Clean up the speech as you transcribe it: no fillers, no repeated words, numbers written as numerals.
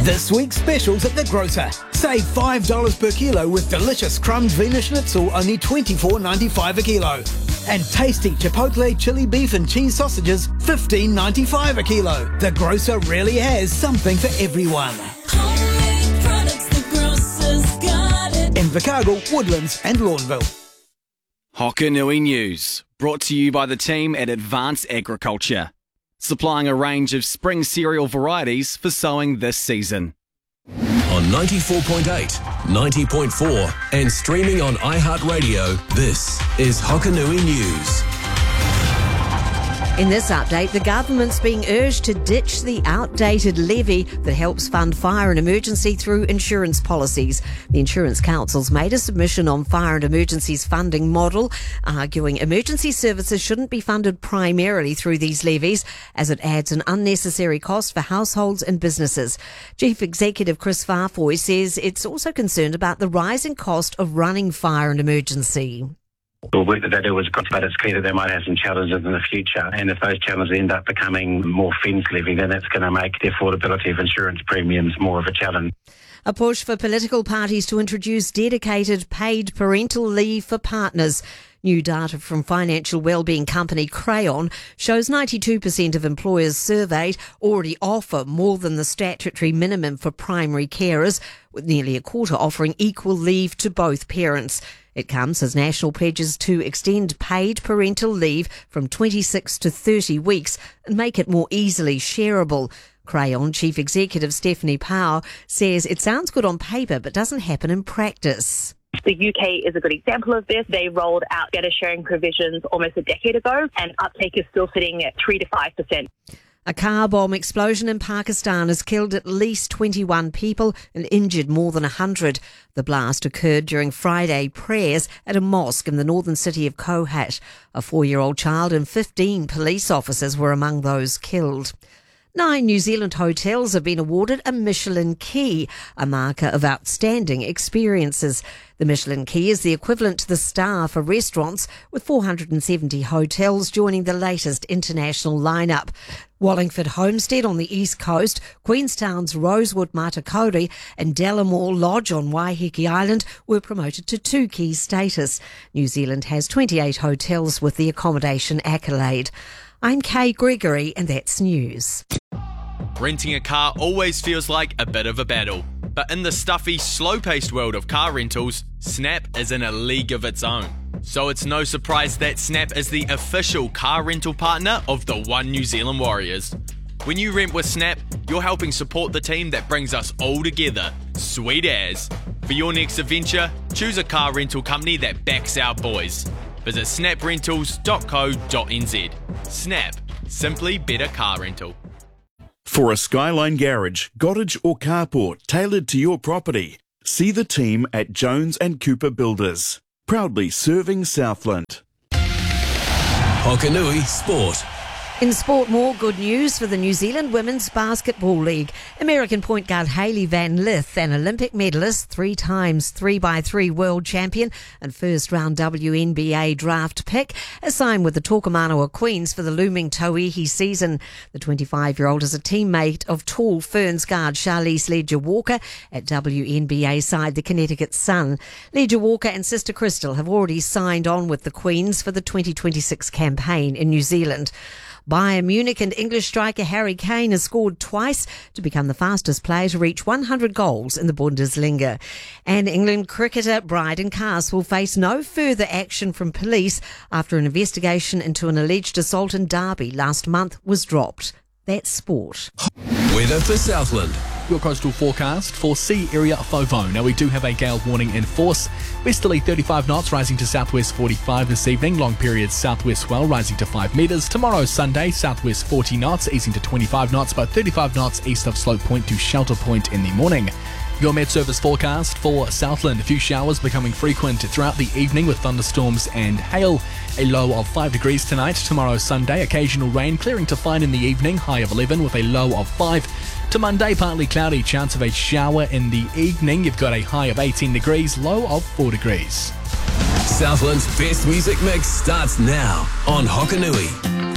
This week's specials at the grocer. Save $5 per kilo with delicious Crumbs Wiener Schnitzel, only $24.95 a kilo. And tasty Chipotle chili beef and cheese sausages, $15.95 a kilo. The grocer really has something for everyone. Homemade products, the grocer's got it. Invercargill, Woodlands and Lawnville. Hokanui News, brought to you by the team at Advanced Agriculture, supplying a range of spring cereal varieties for sowing this season. On 94.8, 90.4 and streaming on iHeartRadio, this is Hokanui News. In this update, the government's being urged to ditch the outdated levy that helps fund fire and emergency through insurance policies. The Insurance Council's made a submission on fire and emergencies funding model, arguing emergency services shouldn't be funded primarily through these levies, as it adds an unnecessary cost for households and businesses. Chief Executive Chris Farfoy says it's also concerned about the rising cost of running fire and emergency. The work that they do is good, but it's clear that they might have some challenges in the future. And if those challenges end up becoming more fence levy, then that's going to make the affordability of insurance premiums more of a challenge. A push for political parties to introduce dedicated paid parental leave for partners. New data from financial wellbeing company Crayon shows 92% of employers surveyed already offer more than the statutory minimum for primary carers, with nearly a quarter offering equal leave to both parents. It comes as National pledges to extend paid parental leave from 26 to 30 weeks and make it more easily shareable. Crayon Chief Executive Stephanie Powell says it sounds good on paper but doesn't happen in practice. The UK is a good example of this. They rolled out data sharing provisions almost a decade ago, and uptake is still sitting at 3 to 5%. A car bomb explosion in Pakistan has killed at least 21 people and injured more than 100. The blast occurred during Friday prayers at a mosque in the northern city of Kohat. A 4-year-old child and 15 police officers were among those killed. 9 New Zealand hotels have been awarded a Michelin Key, a marker of outstanding experiences. The Michelin Key is the equivalent to the star for restaurants, with 470 hotels joining the latest international lineup. Wallingford Homestead on the east coast, Queenstown's Rosewood Matakori and Delamore Lodge on Waiheke Island were promoted to 2 Key status. New Zealand has 28 hotels with the accommodation accolade. I'm Kay Gregory and that's news. Renting a car always feels like a bit of a battle. But in the stuffy, slow-paced world of car rentals, Snap is in a league of its own. So it's no surprise that Snap is the official car rental partner of the One New Zealand Warriors. When you rent with Snap, you're helping support the team that brings us all together. Sweet as. For your next adventure, choose a car rental company that backs our boys. Visit snaprentals.co.nz. Snap. Simply better car rental. For a Skyline garage, cottage or carport tailored to your property, see the team at Jones and Cooper Builders. Proudly serving Southland. Hokanui Sport. In sport, more good news for the New Zealand Women's Basketball League. American point guard Hailey Van Lith, an Olympic medalist, 3 times 3x3 world champion and first-round WNBA draft pick, has signed with the Tokomanoa Queens for the looming Tauihi season. The 25-year-old is a teammate of tall Ferns guard Charlize Ledger-Walker at WNBA side the Connecticut Sun. Ledger-Walker and sister Crystal have already signed on with the Queens for the 2026 campaign in New Zealand. Bayern Munich and English striker Harry Kane has scored twice to become the fastest player to reach 100 goals in the Bundesliga. And England cricketer Bryden Cass will face no further action from police after an investigation into an alleged assault in Derby last month was dropped. That's sport. Weather for Southland. Your coastal forecast for sea area FOVO. Now we do have a gale warning in force. Westerly 35 knots rising to southwest 45 this evening. Long period southwest swell rising to 5 metres. Tomorrow Sunday southwest 40 knots easing to 25 knots, but 35 knots east of Slope Point to Shelter Point in the morning. Your Met Service forecast for Southland. A few showers becoming frequent throughout the evening with thunderstorms and hail. A low of 5 degrees tonight. Tomorrow Sunday, occasional rain clearing to fine in the evening. High of 11 with a low of 5. To Monday, partly cloudy, chance of a shower in the evening. You've got a high of 18 degrees, low of 4 degrees. Southland's best music mix starts now on Hokanui.